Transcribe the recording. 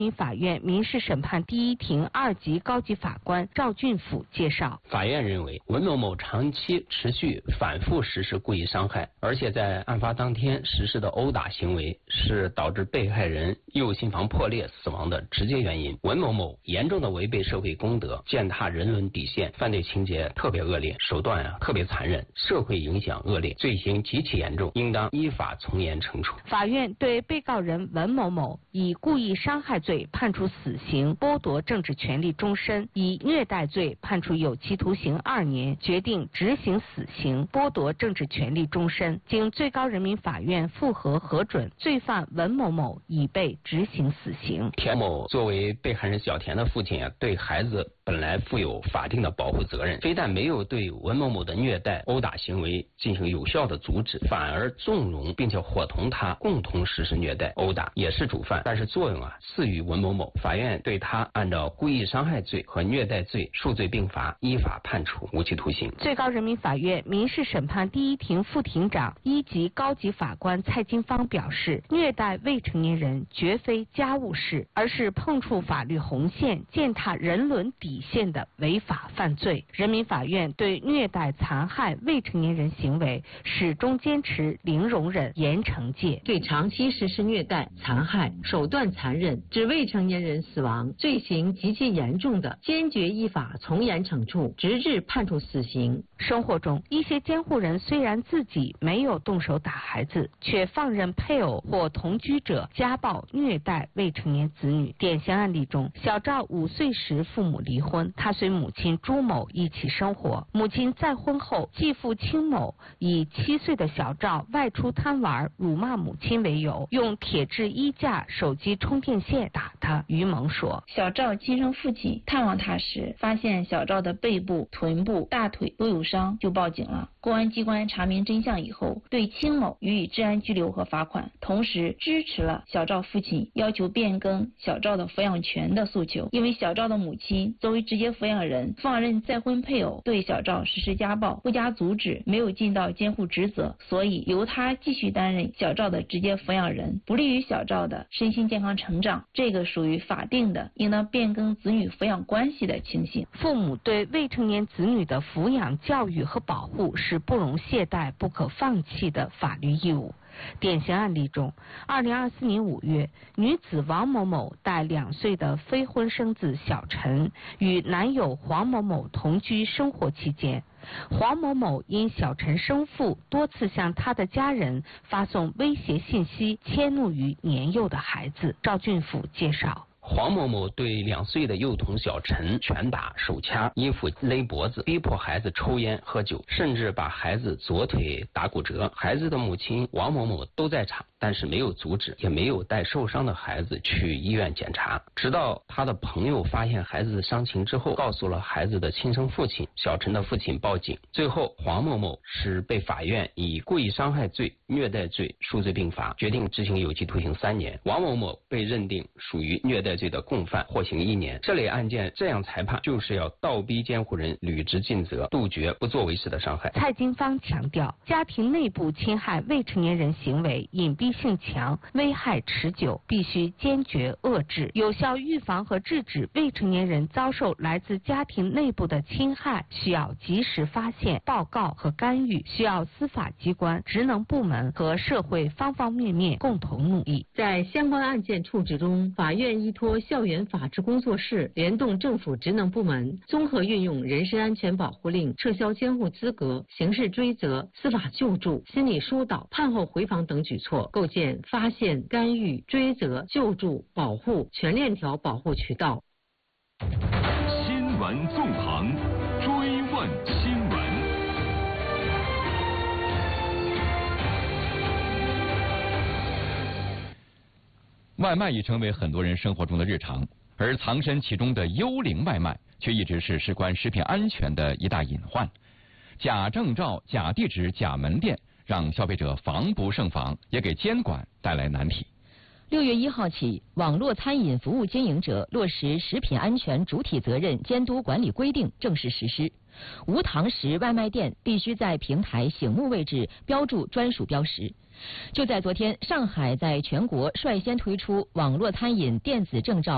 法院民事审判第一庭2级高级法官赵俊甫介绍， 法院认为文某某长期持续反复实施故意伤害，而且在案发当天实施的殴打行为是导致被害人右心房破裂死亡的直接原因。文某某严重的违背社会公德，践踏人伦底线，犯罪情节特别恶劣，手段特别残忍，社会影响恶劣，罪行极其严重，应当依法从严惩处。 法院对被告人文某某以故意伤害罪判处死刑，剥夺政治权利终身；以虐待罪判处有期徒刑2年，决定执行死刑，剥夺政治权利终身。经最高人民法院复核核准，罪犯文某某已被执行死刑。 田某作为被害人小田的父亲对孩子本来负有法定的保护责任，非但没有对文某某的虐待、殴打行为进行有效的阻止，反而纵容并且伙同他共同实施虐待、殴打，也是主犯，但是作用次于文某某。法院对他按照故意伤害罪和虐待罪数罪并罚，依法判处无期徒刑。 最高人民法院民事审判第一庭副庭长1级高级法官蔡金芳表示，虐待未成年人绝非家务事，而是碰触法律红线、践踏人伦底线的违法犯罪。人民法院对虐待残害未成年人行为始终坚持零容忍、严惩戒。 对长期实施虐待、残害、手段残忍致未成年人死亡、罪行极其严重的，坚决依法从严惩处，直至判处死刑。 生活中，一些监护人虽然自己没有动手打孩子，却放任配偶或同居者家暴虐待未成年子女。典型案例中，小赵5岁时父母离婚，他随母亲朱某一起生活。母亲再婚后，继父清某以7岁的小赵外出贪玩、辱骂母亲为由，用铁质衣架、手机充电线打他。于萌说， 小赵亲生父亲探望他时，发现小赵的背部、臀部、大腿都有伤，就报警了。公安机关查明真相以后，对清某予以治安拘留和罚款，同时支持了小赵父亲要求变更小赵的抚养权的诉求。因为小赵的母亲作为直接抚养人，放任再婚配偶对小赵实施家暴，不加阻止，没有尽到监护职责，所以由他继续担任小赵的直接抚养人，不利于小赵的身心健康成长，这个属于法定的应当变更子女抚养关系的情形。 父母对未成年子女的抚养、教育和保护是不容懈怠、不可放弃的法律义务。典型案例中，2024年5月，女子王某某带2岁的非婚生子小陈与男友黄某某同居生活期间，黄某某因小陈生父多次向他的家人发送威胁信息，迁怒于年幼的孩子。赵俊甫介绍， 黄某某对2岁的幼童小陈拳打、手掐、衣服勒脖子，逼迫孩子抽烟喝酒，甚至把孩子左腿打骨折。孩子的母亲王某某都在场，但是没有阻止，也没有带受伤的孩子去医院检查。直到他的朋友发现孩子的伤情之后，告诉了孩子的亲生父亲，小陈的父亲报警。最后黄某某是被法院以故意伤害罪、虐待罪数罪并罚，决定执行有期徒刑3年。王某某被认定属于虐待罪的共犯，获刑1年。这类案件这样裁判，就是要倒逼监护人履职尽责，杜绝不作为式的伤害。 蔡金芳强调，家庭内部侵害未成年人行为隐蔽性强，危害持久，必须坚决遏制，有效预防和制止未成年人遭受来自家庭内部的侵害，需要及时发现、报告和干预，需要司法机关、职能部门和社会方方面面共同努力。 在相关案件处置中，法院依托校园法治工作室，联动政府职能部门，综合运用人身安全保护令、撤销监护资格、刑事追责、司法救助、心理疏导、判后回访等举措，构建发现、干预、追责、救助、保护全链条保护渠道。 新闻纵横，追问新闻。外卖已成为很多人生活中的日常，而藏身其中的幽灵外卖却一直是事关食品安全的一大隐患。假证照、假地址、假门店，让消费者防不胜防，也给监管带来难题。 6月1号起，网络餐饮服务经营者落实食品安全主体责任监督管理规定正式实施。无堂食外卖店必须在平台醒目位置标注专属标识。就在昨天，上海在全国率先推出网络餐饮电子证照